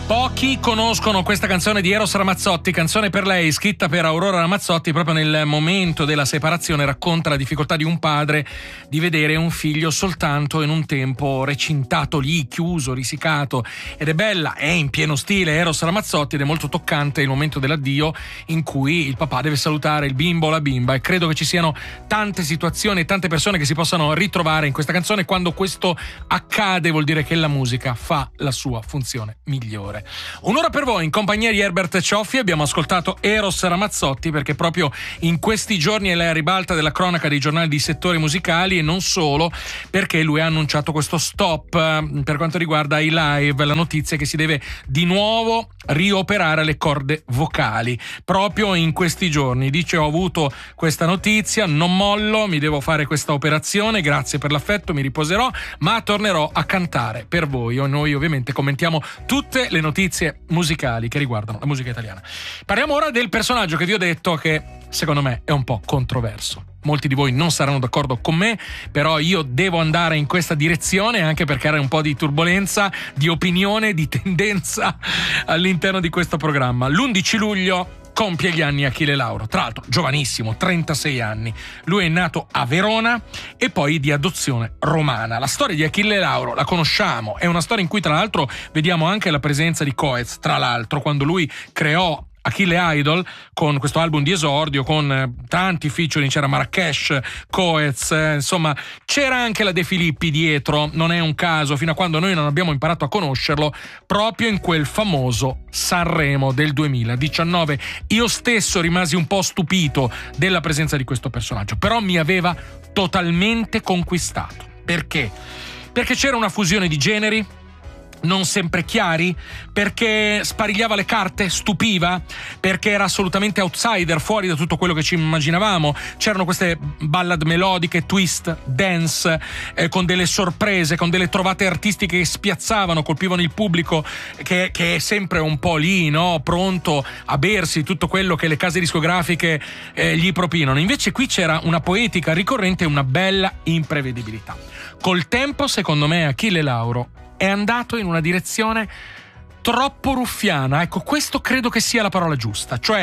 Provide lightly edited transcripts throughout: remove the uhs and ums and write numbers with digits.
Pochi conoscono questa canzone di Eros Ramazzotti, canzone per lei, scritta per Aurora Ramazzotti. Proprio nel momento della separazione racconta la difficoltà di un padre di vedere un figlio soltanto in un tempo recintato lì, chiuso, risicato. Ed è bella, è in pieno stile Eros Ramazzotti ed è molto toccante il momento dell'addio in cui il papà deve salutare il bimbo o la bimba, e credo che ci siano tante situazioni e tante persone che si possano ritrovare in questa canzone. Quando questo accade vuol dire che la musica fa la sua funzione migliore. Un'ora per voi in compagnia di Herbert Cioffi. Abbiamo ascoltato Eros Ramazzotti perché proprio in questi giorni è la ribalta della cronaca dei giornali di settori musicali, e non solo, perché lui ha annunciato questo stop per quanto riguarda i live. La notizia è che si deve di nuovo rioperare le corde vocali proprio in questi giorni. Dice: ho avuto questa notizia, non mollo, mi devo fare questa operazione, grazie per l'affetto, mi riposerò, ma tornerò a cantare per voi. Noi ovviamente commentiamo tutte le notizie musicali che riguardano la musica italiana. Parliamo ora del personaggio che vi ho detto che secondo me è un po' controverso. Molti di voi non saranno d'accordo con me, però io devo andare in questa direzione anche per creare un po' di turbolenza, di opinione, di tendenza all'interno di questo programma. L'11 luglio compie gli anni Achille Lauro, tra l'altro giovanissimo, 36 anni. Lui è nato a Verona e poi di adozione romana. La storia di Achille Lauro la conosciamo, è una storia in cui tra l'altro vediamo anche la presenza di Coez, tra l'altro quando lui creò Achille Idol con questo album di esordio con tanti featuring, c'era Marrakesh, Coez, insomma c'era anche la De Filippi dietro, non è un caso, fino a quando noi non abbiamo imparato a conoscerlo proprio in quel famoso Sanremo del 2019. Io stesso rimasi un po' stupito della presenza di questo personaggio, però mi aveva totalmente conquistato. Perché? Perché c'era una fusione di generi non sempre chiari, perché sparigliava le carte, stupiva, perché era assolutamente outsider, fuori da tutto quello che ci immaginavamo. C'erano queste ballad melodiche, twist, dance, con delle sorprese, con delle trovate artistiche che spiazzavano, colpivano il pubblico che è sempre un po' lì, no? Pronto a bersi tutto quello che le case discografiche gli propinano. Invece qui c'era una poetica ricorrente e una bella imprevedibilità. Col tempo, secondo me, Achille Lauro è andato in una direzione troppo ruffiana. Ecco, questo credo che sia la parola giusta. Cioè,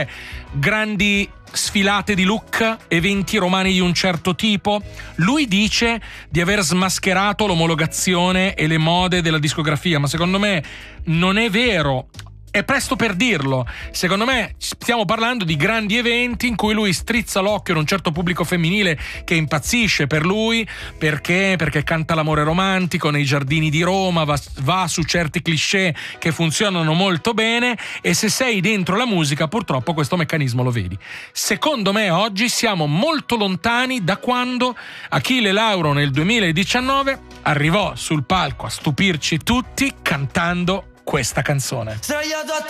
grandi sfilate di look, eventi romani di un certo tipo. Lui dice di aver smascherato l'omologazione e le mode della discografia, ma secondo me non è vero. È presto per dirlo. Secondo me stiamo parlando di grandi eventi in cui lui strizza l'occhio ad un certo pubblico femminile che impazzisce per lui perché canta l'amore romantico nei giardini di Roma, va su certi cliché che funzionano molto bene, e se sei dentro la musica purtroppo questo meccanismo lo vedi. Secondo me oggi siamo molto lontani da quando Achille Lauro nel 2019 arrivò sul palco a stupirci tutti cantando questa canzone.